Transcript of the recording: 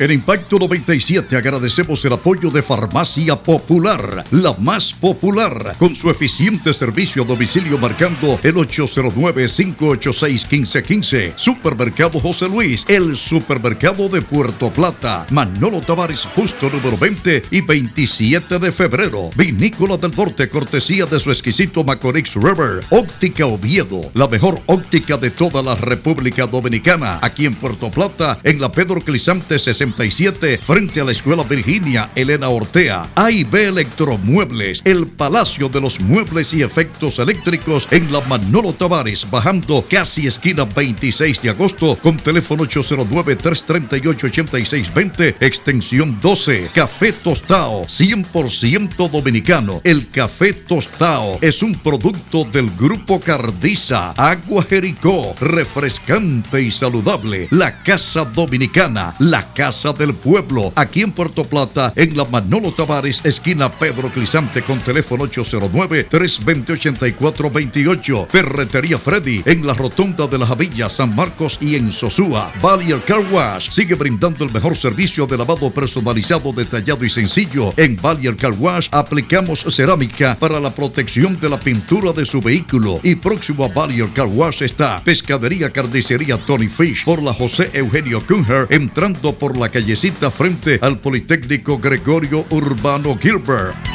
En Impacto 97 agradecemos el apoyo de Farmacia Popular, la más popular, con su eficiente servicio a domicilio marcando el 809-586-1515. Supermercado José Luis, el supermercado de Puerto Plata. Manolo Tavares, justo número 20 y 27 de febrero. Vinícola del Norte, cortesía de su exquisito Macorix River. Óptica Oviedo, la mejor óptica de toda la República Dominicana. Aquí en Puerto Plata, en la Pedro Clisante 67, frente a la Escuela Virginia Elena Ortea. A&B Electromuebles, el Palacio de los Muebles y Efectos Eléctricos en la Manolo Tavares, bajando casi esquina 26 de agosto, con teléfono 809-338-8620, extensión 12. Café Tostao, 100% dominicano. El Café Tostao es un producto del Grupo Cardiza. Agua Jericó, refrescante y saludable. La Casa Dominicana, la Casa del Pueblo, aquí en Puerto Plata, en la Manolo Tavares, esquina Pedro Clisante, con teléfono 809-320-8428. Ferretería Freddy, en la Rotonda de la Javilla, San Marcos y en Sosúa. Valier Car Wash sigue brindando el mejor servicio de lavado personalizado, detallado y sencillo. En Valier Car Wash aplicamos cerámica para la protección de la pintura de su vehículo. Y próximo a Valier Car Wash está Pescadería Carnicería Tony Fish, por la José Eugenio Kunher, entrando por la callecita frente al Politécnico Gregorio Urbano Gilbert.